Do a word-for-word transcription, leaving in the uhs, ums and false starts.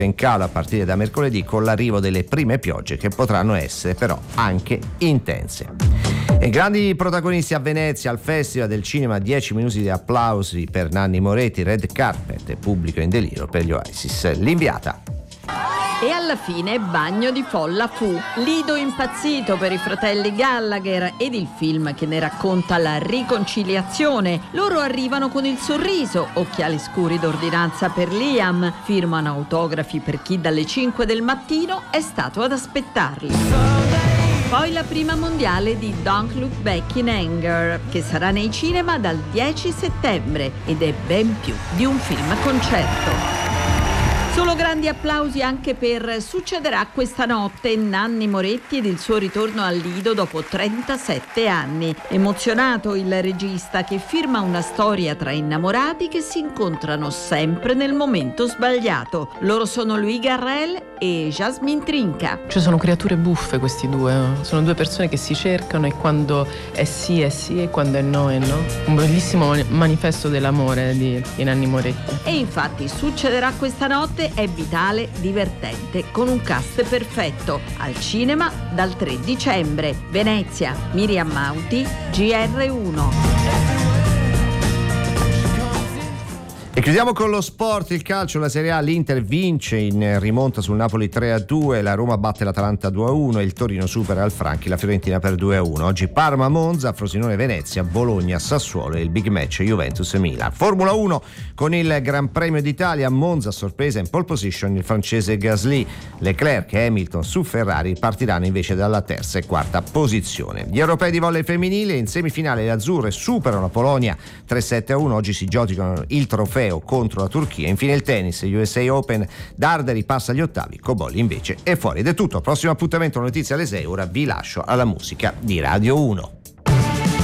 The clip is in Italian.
in calo a partire da mercoledì con l'arrivo delle prime piogge che potranno essere però anche intense. E grandi protagonisti a Venezia al Festival del Cinema, dieci minuti di applausi per Nanni Moretti, red carpet e pubblico in delirio per gli Oasis. L'inviata. E alla fine bagno di folla fu Lido impazzito per i fratelli Gallagher ed il film che ne racconta la riconciliazione. Loro arrivano con il sorriso, occhiali scuri d'ordinanza per Liam, firmano autografi per chi dalle cinque del mattino è stato ad aspettarli. Poi la prima mondiale di Don't Look Back in Anger, che sarà nei cinema dal dieci settembre ed è ben più di un film concerto. Solo grandi applausi anche per Succederà questa notte, Nanni Moretti ed il suo ritorno al Lido dopo trentasette anni. Emozionato il regista che firma una storia tra innamorati che si incontrano sempre nel momento sbagliato. Loro sono Louis Garrel e Jasmine Trinca. Cioè sono creature buffe questi due, sono due persone che si cercano e quando è sì è sì e quando è no è no. Un bellissimo manifesto dell'amore di, di Nanni Moretti. E infatti Succederà questa notte è vitale, divertente, con un cast perfetto. Al cinema dal tre dicembre. Venezia, Miriam Mauti, G R uno. E chiudiamo con lo sport, il calcio, la Serie A, l'Inter vince in rimonta sul Napoli tre a due, la Roma batte l'Atalanta due a uno e il Torino supera al Franchi la Fiorentina per due a uno. Oggi Parma Monza, Frosinone Venezia, Bologna Sassuolo e il big match Juventus Milan. Formula uno con il Gran Premio d'Italia, Monza a sorpresa in pole position il francese Gasly, Leclerc e Hamilton su Ferrari partiranno invece dalla terza e quarta posizione. Gli europei di volley femminile, in semifinale le azzurre superano la Polonia tre sette a uno, oggi si giocano il trofeo contro la Turchia. Infine il tennis, U S A Open, Darderi passa agli ottavi, Cobolli invece è fuori. Ed è tutto, prossimo appuntamento, notizie alle sei, ora vi lascio alla musica di Radio uno.